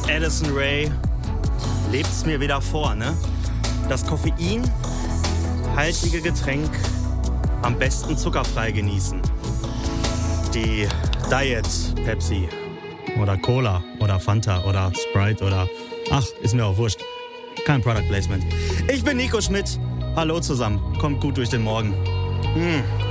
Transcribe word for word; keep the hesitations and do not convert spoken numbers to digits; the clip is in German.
Addison Rae lebt's mir wieder vor, ne? Das koffeinhaltige Getränk am besten zuckerfrei genießen. Die Diet Pepsi oder Cola oder Fanta oder Sprite oder... Ach, ist mir auch wurscht. Kein Product Placement. Ich bin Nico Schmidt. Hallo zusammen. Kommt gut durch den Morgen. Hm.